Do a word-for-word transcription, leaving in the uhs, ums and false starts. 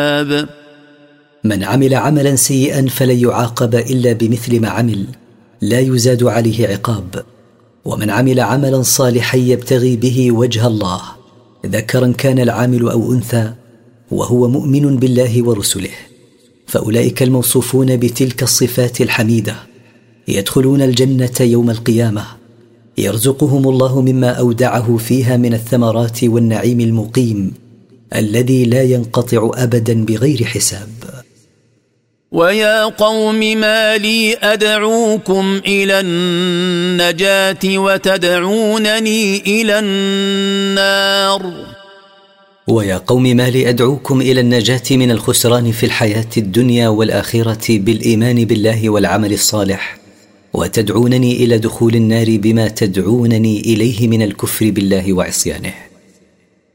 من عمل عملا سيئا فلن يعاقب إلا بمثل ما عمل، لا يزاد عليه عقاب. ومن عمل عملا صالحا يبتغي به وجه الله، ذكرا كان العامل أو أنثى، وهو مؤمن بالله ورسله، فأولئك الموصوفون بتلك الصفات الحميدة يدخلون الجنة يوم القيامة، يرزقهم الله مما أودعه فيها من الثمرات والنعيم المقيم الذي لا ينقطع أبدا بغير حساب. ويا قوم ما لي أدعوكم إلى النجاة وتدعونني إلى النار. ويا قوم ما لي أدعوكم إلى النجاة من الخسران في الحياة الدنيا والآخرة بالإيمان بالله والعمل الصالح، وتدعونني إلى دخول النار بما تدعونني إليه من الكفر بالله وعصيانه.